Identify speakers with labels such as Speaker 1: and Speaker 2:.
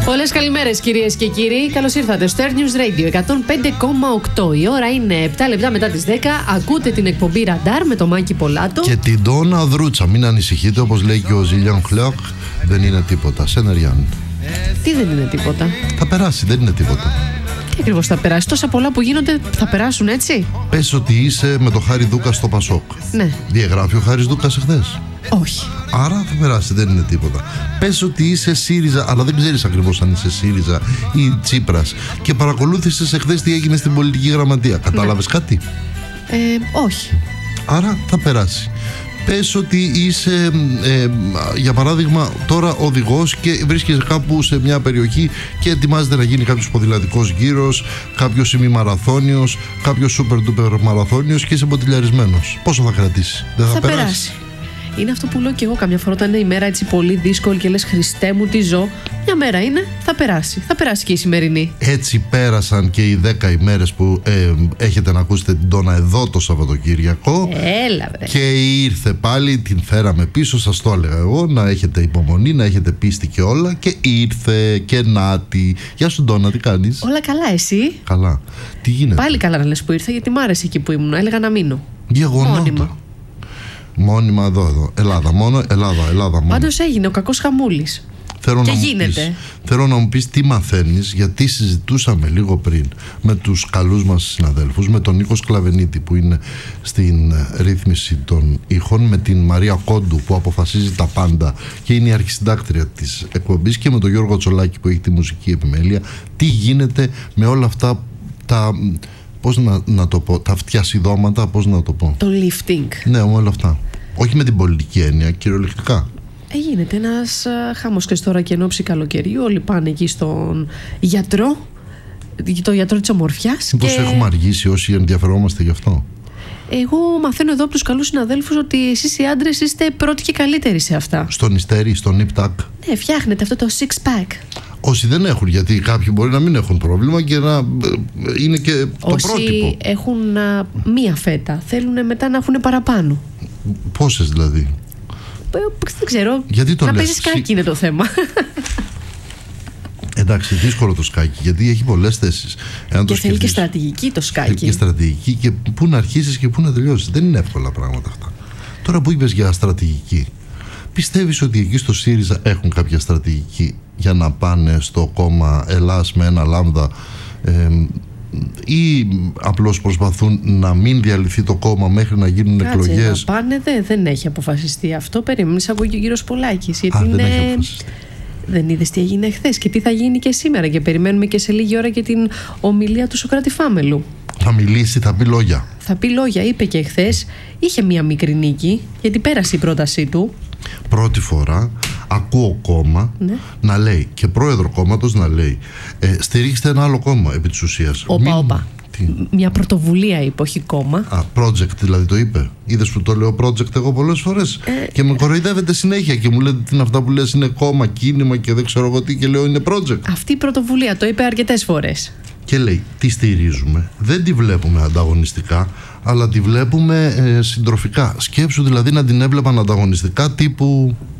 Speaker 1: Πολλές καλημέρες κυρίες και κύριοι. Καλώς ήρθατε στο Air News Radio 105,8. Η ώρα είναι 7 λεπτά μετά τις 10. Ακούτε την εκπομπή Ραντάρ με το Μάκη Πολάτο
Speaker 2: και την Ντόνα Δρούτσα. Μην ανησυχείτε, όπως λέει και ο Ζήλιαν Χλέοκ, δεν είναι τίποτα. Σενεριάν.
Speaker 1: Τι δεν είναι τίποτα?
Speaker 2: Θα περάσει, δεν είναι τίποτα.
Speaker 1: Τι ακριβώς θα περάσει? Τόσα πολλά που γίνονται θα περάσουν, έτσι.
Speaker 2: Πες ότι είσαι με το Χάρη Δούκα στο Πασόκ.
Speaker 1: Ναι.
Speaker 2: Διαγράφει ο Χάρης Δούκας εχθές.
Speaker 1: Όχι.
Speaker 2: Άρα θα περάσει, δεν είναι τίποτα. Πες ότι είσαι ΣΥΡΙΖΑ, αλλά δεν ξέρεις ακριβώς αν είσαι ΣΥΡΙΖΑ ή Τσίπρας, και παρακολούθησες εχθές τι έγινε στην πολιτική γραμματεία. Κατάλαβες κάτι?
Speaker 1: Όχι.
Speaker 2: Άρα θα περάσει. Πες ότι είσαι, για παράδειγμα, τώρα οδηγός και βρίσκεσαι κάπου σε μια περιοχή και ετοιμάζεται να γίνει κάποιος ποδηλατικός γύρος, κάποιος ημιμαραθώνιος, κάποιος σούπερ ντούπερ μαραθώνιος και είσαι μποτιλιαρισμένος. Πόσο θα κρατήσει? Δεν θα περάσει.
Speaker 1: Είναι αυτό που λέω και εγώ καμιά φορά, όταν είναι η μέρα έτσι πολύ δύσκολη και λες Χριστέ μου τι ζω. Μια μέρα είναι, θα περάσει. Θα περάσει και η σημερινή.
Speaker 2: Έτσι πέρασαν και οι 10 ημέρες που έχετε να ακούσετε την Ντόνα εδώ το Σαββατοκύριακο.
Speaker 1: Έλα βρε.
Speaker 2: Και ήρθε πάλι, την φέραμε πίσω, σας το έλεγα εγώ, να έχετε υπομονή, να έχετε πίστη και όλα. Και ήρθε και νάτι. Γεια σου Ντόνα, τι κάνεις?
Speaker 1: Όλα καλά, εσύ?
Speaker 2: Καλά. Τι γίνεται?
Speaker 1: Πάλι καλά να λες που ήρθε, γιατί μ' άρεσε εκεί που ήμουν. Έλεγα να μείνω.
Speaker 2: Γεγονότα. Μόνιμα εδώ. Ελλάδα μόνο.
Speaker 1: Πάντως έγινε ο κακός χαμούλης. Και γίνεται.
Speaker 2: Θέλω να μου πεις τι μαθαίνεις, γιατί συζητούσαμε λίγο πριν με τους καλούς μας συναδέλφους, με τον Νίκο Σκλαβενίτη που είναι στην ρύθμιση των ήχων, με την Μαρία Κόντου που αποφασίζει τα πάντα και είναι η αρχισυντάκτρια της εκπομπής, και με τον Γιώργο Τσολάκη που έχει τη μουσική επιμέλεια. Τι γίνεται με όλα αυτά τα... Πώς να το πω, τα φτιασιδώματα, πώς να το πω.
Speaker 1: Το lifting.
Speaker 2: Ναι, όλα αυτά. Όχι με την πολιτική έννοια, κυριολεκτικά.
Speaker 1: Γίνεται ένας χάμος και τώρα και ενόψει καλοκαιριού. Όλοι πάνε εκεί στον γιατρό, το γιατρό της ομορφιάς.
Speaker 2: Πώς έχουμε αργήσει όσοι ενδιαφερόμαστε γι' αυτό?
Speaker 1: Εγώ μαθαίνω εδώ από τους καλούς συναδέλφους ότι εσείς οι άντρες είστε πρώτοι και καλύτεροι σε αυτά.
Speaker 2: Στον Ιστέρι, στον Nip-Tuck.
Speaker 1: Ναι, φτιάχνετε αυτό το six pack.
Speaker 2: Όσοι δεν έχουν, γιατί κάποιοι μπορεί να μην έχουν πρόβλημα και να είναι και το πρότυπο.
Speaker 1: Όσοι έχουν μία φέτα, θέλουν μετά να έχουν παραπάνω.
Speaker 2: Πόσες δηλαδή?
Speaker 1: Δεν ξέρω.
Speaker 2: Γιατί το
Speaker 1: να
Speaker 2: λες?
Speaker 1: παίζει σκάκι είναι το θέμα.
Speaker 2: Εντάξει, δύσκολο το σκάκι, γιατί έχει πολλές θέσεις.
Speaker 1: Και θέλει και στρατηγική το σκάκι.
Speaker 2: Θέλει και στρατηγική, και πού να αρχίσεις και πού να τελειώσεις. Δεν είναι εύκολα πράγματα αυτά. Τώρα που είπες για στρατηγική, πιστεύεις ότι εκεί στο ΣΥΡΙΖΑ έχουν κάποια στρατηγική για να πάνε στο κόμμα Ελλάς με ένα λάμδα, ή απλώς προσπαθούν να μην διαλυθεί το κόμμα μέχρι να γίνουν εκλογές?
Speaker 1: Να πάνε, δεν έχει αποφασιστεί αυτό. Περίμενε, ακούει και ο κύριος Πολάκης. Γιατί
Speaker 2: δεν έχει αποφασιστεί.
Speaker 1: Δεν είδες τι έγινε χθες και τι θα γίνει και σήμερα, και περιμένουμε και σε λίγη ώρα και την ομιλία του Σωκράτη Φάμελου. Θα
Speaker 2: μιλήσει, θα πει λόγια.
Speaker 1: Θα πει λόγια, είπε και χθες. Είχε μία μικρή νίκη, γιατί πέρασε η πρότασή του.
Speaker 2: Πρώτη φορά ακούω κόμμα να λέει, και πρόεδρο κόμματος να λέει, στηρίξτε ένα άλλο κόμμα επί της ουσίας.
Speaker 1: Όπα. Μια πρωτοβουλία είπε, όχι κόμμα.
Speaker 2: Project δηλαδή το είπε. Είδες που το λέω project εγώ πολλές φορές και με κοροϊδεύετε συνέχεια και μου λέτε τι είναι αυτά που λες, είναι κόμμα, κίνημα και δεν ξέρω εγώ τι, και λέω είναι project.
Speaker 1: Αυτή η πρωτοβουλία το είπε αρκετές φορές.
Speaker 2: Και λέει, τι στηρίζουμε? Δεν τη βλέπουμε ανταγωνιστικά, αλλά τη βλέπουμε συντροφικά. Σκέψου δηλαδή να την έβλεπαν ανταγωνιστικά τύπου